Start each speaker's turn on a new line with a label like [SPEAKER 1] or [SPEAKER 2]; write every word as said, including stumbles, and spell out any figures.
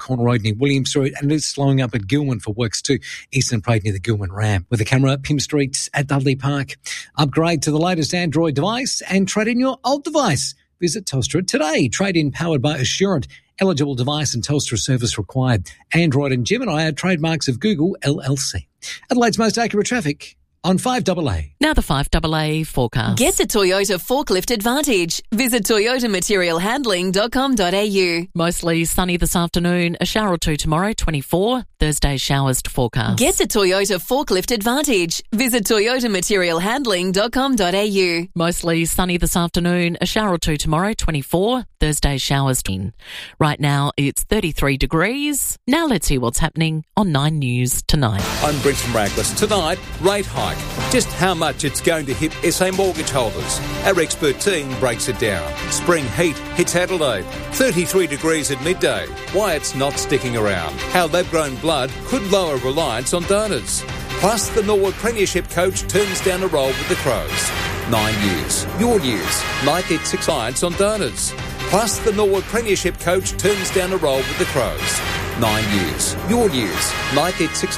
[SPEAKER 1] Corner Road near William Street, and it is slowing up at Gilman for works too. Eastern Parade near the Gilman ramp. With the camera, Pym Street at Dudley Park. Upgrade to the latest Android device and trade in your old device. Visit Telstra today. Trade in powered by Assurant. Eligible device and Telstra service required. Android and Gemini are trademarks of Google L L C. Adelaide's most accurate traffic on five A A.
[SPEAKER 2] Now the five A A forecast.
[SPEAKER 3] Get the Toyota Forklift Advantage. Visit toyota material handling dot com dot a u.
[SPEAKER 2] Mostly sunny this afternoon, a shower or two tomorrow, twenty-four. Thursday showers to forecast.
[SPEAKER 3] Get the Toyota Forklift Advantage. Visit toyota material handling dot com dot a u.
[SPEAKER 2] Mostly sunny this afternoon, a shower or two tomorrow, twenty-four. Thursday showers in. Right now it's thirty-three degrees. Now let's hear what's happening on Nine News tonight.
[SPEAKER 4] I'm Brenton Raglas. Tonight, rate hike. Just how much it's going to hit S A mortgage holders. Our expert team breaks it down. Spring heat hits Adelaide. thirty-three degrees at midday. Why it's not sticking around. How lab-grown blood could lower reliance on donors. Plus, the Norwood Premiership coach turns down a role with the Crows. Nine News. Your news. Like it's six reliance on donors. Plus, the Norwood Premiership coach turns down a role with the Crows. Nine News. Your news. Like it's six